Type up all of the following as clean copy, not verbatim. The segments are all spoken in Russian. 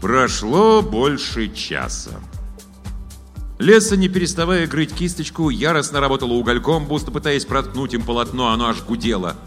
Прошло больше часа. Лесса, не переставая грызть кисточку, яростно работала угольком, будто пытаясь проткнуть им полотно, оно аж гудело.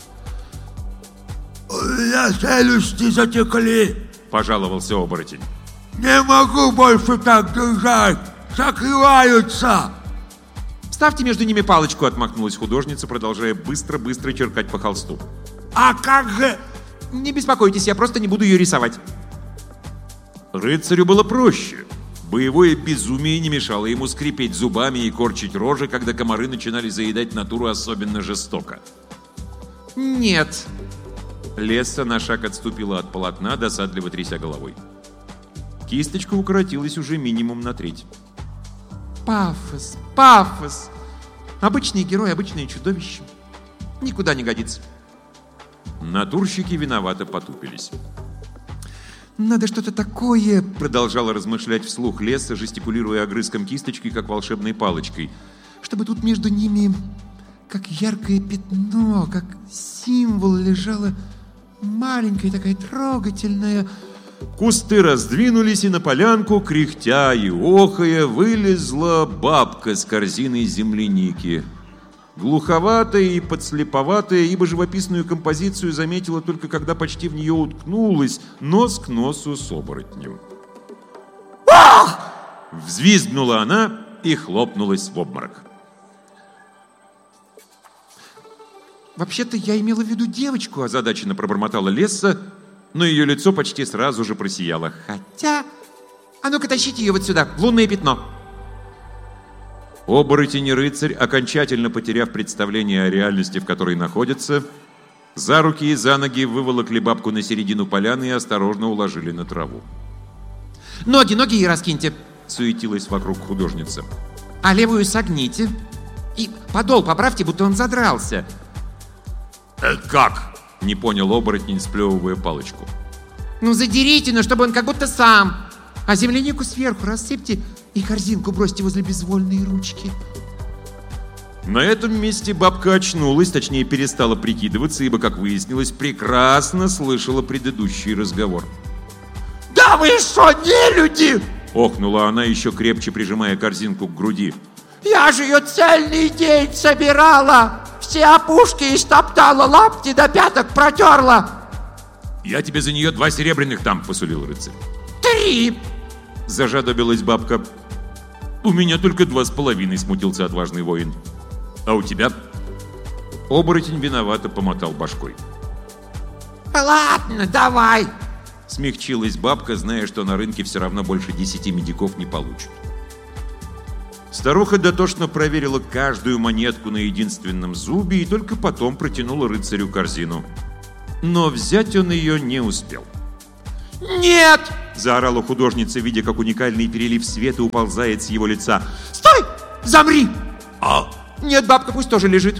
«Я челюсти затекли!» – пожаловался оборотень. «Не могу больше так держать! Закрываются!» «Ставьте между ними палочку», – отмахнулась художница, продолжая быстро-быстро черкать по холсту. «А как же...» «Не беспокойтесь, я просто не буду ее рисовать». Рыцарю было проще. Боевое безумие не мешало ему скрипеть зубами и корчить рожи, когда комары начинали заедать натуру особенно жестоко. «Нет». Лесса на шаг отступила от полотна, досадливо тряся головой. Кисточка укоротилась уже минимум на треть. «Пафос, пафос! Обычный герой, обычное чудовище. Никуда не годится». Натурщики виновато потупились. «Надо что-то такое», — продолжала размышлять вслух Лесса, жестикулируя огрызком кисточки, как волшебной палочкой, «чтобы тут между ними, как яркое пятно, как символ, лежала маленькая такая трогательная...» Кусты раздвинулись, и на полянку, кряхтя и охая, вылезла бабка с корзиной земляники. Глуховатая и подслеповатая, ибо живописную композицию заметила только когда почти в нее уткнулась нос к носу с оборотнем. «Ах!» — взвизгнула она и хлопнулась в обморок. «Вообще-то я имела в виду девочку», — озадаченно пробормотала Лесса, но ее лицо почти сразу же просияло. «Хотя... А ну-ка тащите ее вот сюда, в лунное пятно». Оборотень и рыцарь, окончательно потеряв представление о реальности, в которой находятся, за руки и за ноги выволокли бабку на середину поляны и осторожно уложили на траву. «Ноги ей раскиньте», — суетилась вокруг художница. «А левую согните. И подол поправьте, будто он задрался». «Это как?» — не понял оборотень, сплевывая палочку. «Ну задерите, чтобы он как будто сам. А землянику сверху рассыпьте и корзинку бросьте возле безвольной ручки». На этом месте бабка очнулась, точнее перестала прикидываться, ибо, как выяснилось, прекрасно слышала предыдущий разговор. «Да вы что, не люди?» — охнула она, еще крепче прижимая корзинку к груди. «Я же ее цельный день собирала! Все опушки истоптала, лапти до пяток протерла!» «Я тебе за нее 2 серебряных дам», — посулил рыцарь. 3! — зажадобилась бабка. «У меня только 2,5, — смутился отважный воин. А у тебя?» Оборотень виновато помотал башкой. «Ладно, давай!» — смягчилась бабка, зная, что на рынке все равно больше 10 медиков не получит. Старуха дотошно проверила каждую монетку на единственном зубе и только потом протянула рыцарю корзину. Но взять он ее не успел. «Нет!» — заорала художница, видя, как уникальный перелив света уползает с его лица. «Стой! Замри!» «А?» «Нет, бабка, пусть тоже лежит.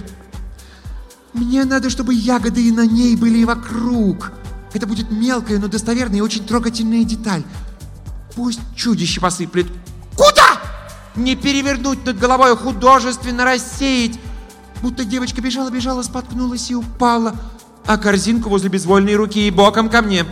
Мне надо, чтобы ягоды и на ней были и вокруг. Это будет мелкая, но достоверная и очень трогательная деталь. Пусть чудище посыплет. Куда? Не перевернуть над головой, а художественно рассеять. Будто девочка бежала, споткнулась и упала, а корзинку возле безвольной руки и боком ко мне».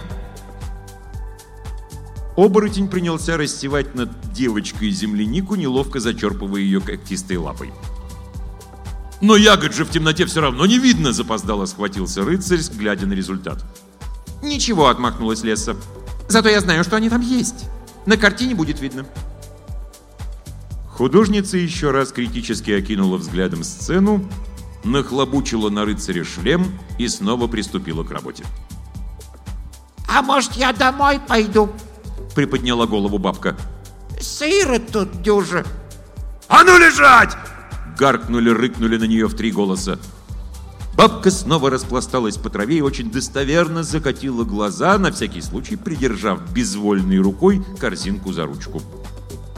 Оборотень принялся рассевать над девочкой землянику, неловко зачерпывая ее когтистой лапой. «Но ягод же в темноте все равно не видно!» — запоздало схватился рыцарь, глядя на результат. «Ничего», — отмахнулась Лесса. «Зато я знаю, что они там есть. На картине будет видно». Художница еще раз критически окинула взглядом сцену, нахлобучила на рыцаря шлем и снова приступила к работе. «А может, я домой пойду?» — приподняла голову бабка. «Сыро тут дюже». «А ну лежать!» — гаркнули-рыкнули на нее в 3 голоса. Бабка снова распласталась по траве и очень достоверно закатила глаза, на всякий случай придержав безвольной рукой корзинку за ручку.